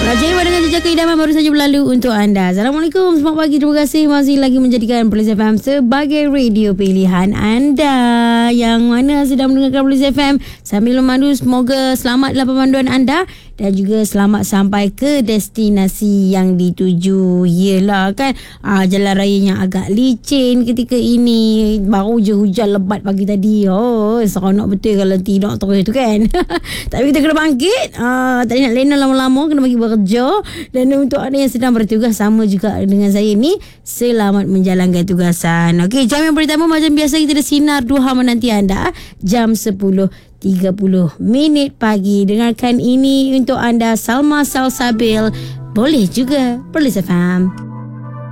Raja dengan jejak keidaman baru saja berlalu untuk anda. Assalamualaikum, selamat pagi. Terima kasih masih lagi menjadikan Police FM sebagai radio pilihan anda. Yang mana sedang mendengarkan Police FM sambil memandu, semoga selamat dalam pemanduan anda dan juga selamat sampai ke destinasi yang dituju. Yelah kan, jalan raya yang agak licin ketika ini. Baru je hujan lebat pagi tadi. Seronok betul kalau tidak terus tu kan. Tapi kita kena bangkit. Tak nak lena lama-lama, kena bagi bekerja. Dan untuk anda yang sedang bertugas sama juga dengan saya ni, selamat menjalankan tugasan. Okey, jam yang pertama macam biasa kita ada Sinar Duha menanti anda jam 10.30 pagi. Dengarkan ini untuk anda, Salma Salsabil. Boleh juga Police FM.